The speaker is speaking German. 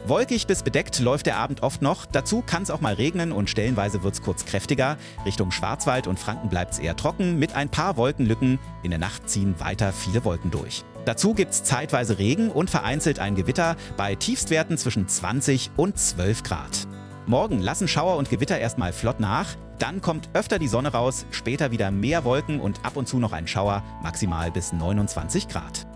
Wolkig bis bedeckt läuft der Abend oft noch. Dazu kann es auch mal regnen und stellenweise wird es kurz kräftiger. Richtung Schwarzwald und Franken bleibt es eher trocken mit ein paar Wolkenlücken. In der Nacht ziehen weiter viele Wolken durch. Dazu gibt es zeitweise Regen und vereinzelt ein Gewitter bei Tiefstwerten zwischen 20 und 12 Grad. Morgen lassen Schauer und Gewitter erstmal flott nach. Dann kommt öfter die Sonne raus, später wieder mehr Wolken und ab und zu noch ein Schauer, maximal bis 29 Grad.